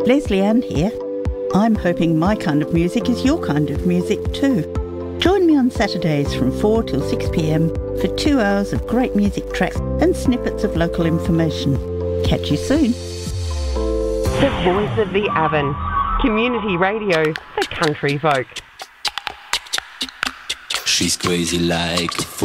Leslie Ann here. I'm hoping my kind of music is your kind of music too. Join me on Saturdays from 4 till 6 p.m. for 2 hours of great music tracks and snippets of local information. Catch you soon. The Voice of the Avon. Community radio for country folk. She's crazy like a fool.